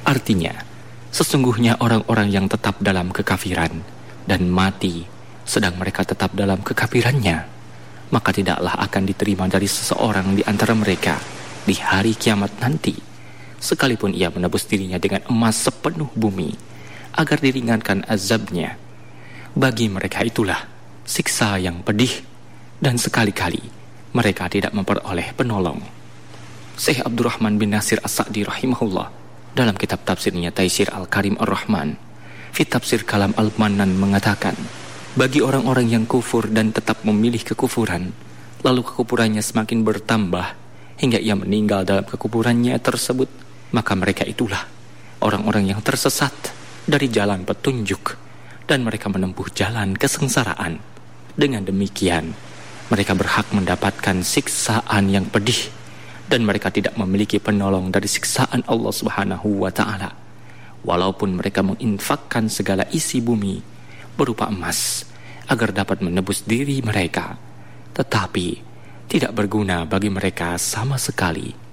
Artinya, sesungguhnya orang-orang yang tetap dalam kekafiran dan mati sedang mereka tetap dalam kekafirannya, maka tidaklah akan diterima dari seseorang di antara mereka di hari kiamat nanti, sekalipun ia menebus dirinya dengan emas sepenuh bumi agar diringankan azabnya. Bagi mereka itulah siksa yang pedih, dan sekali-kali mereka tidak memperoleh penolong. Syekh Abdurrahman bin Nasir As-Sa'di rahimahullah dalam kitab tafsirnya Taisir Al-Karim Ar-Rahman fi Tafsir Kalam Al-Mannan mengatakan, bagi orang-orang yang kufur dan tetap memilih kekufuran, lalu kekufurannya semakin bertambah hingga ia meninggal dalam kekufurannya tersebut, maka mereka itulah orang-orang yang tersesat dari jalan petunjuk dan mereka menempuh jalan kesengsaraan. Dengan demikian, mereka berhak mendapatkan siksaan yang pedih dan mereka tidak memiliki penolong dari siksaan Allah Subhanahu wa taala. Walaupun mereka menginfakkan segala isi bumi berupa emas agar dapat menebus diri mereka, tetapi tidak berguna bagi mereka sama sekali.